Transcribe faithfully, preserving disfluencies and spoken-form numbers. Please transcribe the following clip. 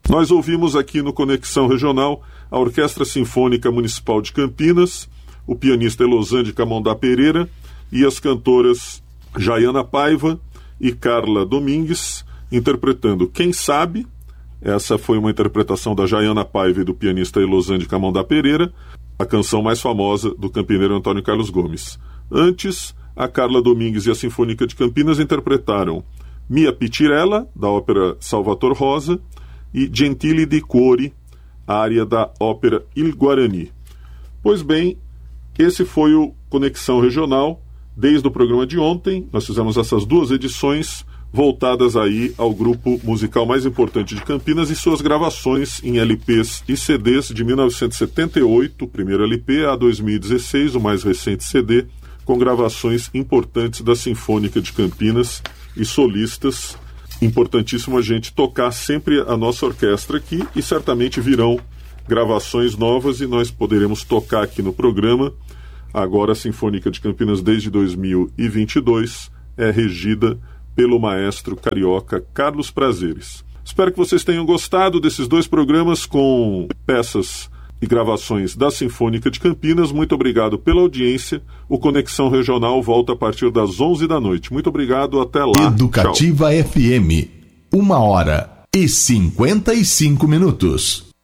Nós ouvimos aqui no Conexão Regional a Orquestra Sinfônica Municipal de Campinas, o pianista Elosande Camondá Pereira e as cantoras Jaiana Paiva e Carla Domingues, interpretando Quem Sabe. Essa foi uma interpretação da Jaiana Paiva e do pianista Elosande Camondá Pereira, a canção mais famosa do campineiro Antônio Carlos Gomes. Antes, a Carla Domingues e a Sinfônica de Campinas interpretaram Mia Pitirella, da ópera Salvator Rosa, e Gentili di Cuore, área da ópera Il Guarani. Pois bem, esse foi o Conexão Regional. Desde o programa de ontem, nós fizemos essas duas edições voltadas aí ao grupo musical mais importante de Campinas e suas gravações em L Ps e C Ds de mil novecentos e setenta e oito, o primeiro L P, a dois mil e dezesseis, o mais recente C D, com gravações importantes da Sinfônica de Campinas e solistas. Importantíssimo a gente tocar sempre a nossa orquestra aqui e certamente virão gravações novas e nós poderemos tocar aqui no programa. Agora a Sinfônica de Campinas, desde dois mil e vinte e dois, é regida pelo maestro carioca Carlos Prazeres. Espero que vocês tenham gostado desses dois programas com peças e gravações da Sinfônica de Campinas. Muito obrigado pela audiência. O Conexão Regional volta a partir das onze da noite. Muito obrigado, até lá. Educativa Tchau. F M, uma hora e cinquenta e cinco minutos.